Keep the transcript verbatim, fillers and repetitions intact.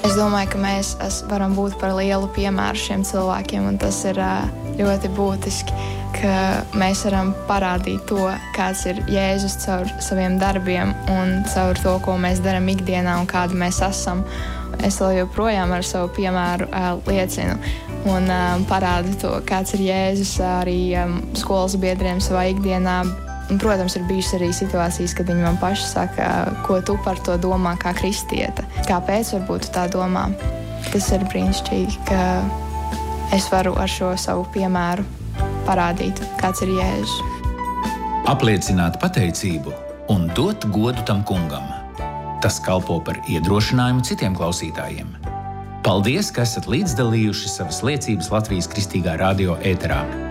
Es domāju, ka mēs es, varam būt par lielu piemēru šiem cilvēkiem, un tas ir ļoti būtiski, ka mēs varam parādīt to, kāds ir Jēzus caur saviem darbiem un caur to, ko mēs darām ikdienā un kādi mēs esam. Es vēl joprojām ar savu piemēru uh, liecinu un uh, parādu to, kāds ir Jēzus arī um, skolas biedriem savā ikdienā. Un, protams, ir bijušas arī situācijas, kad viņi man paši saka, ko tu par to domā kā kristiete. Kāpēc varbūt tu tā domā? Tas ir brīnišķīgi, ka es varu ar šo savu piemēru parādīt, kāds ir Jēzus. Apliecināt pateicību un dot godu tam kungam. Tas kalpo par iedrošinājumu citiem klausītājiem. Paldies, ka esat līdzdalījuši savas liecības Latvijas Kristīgā radio ēterā.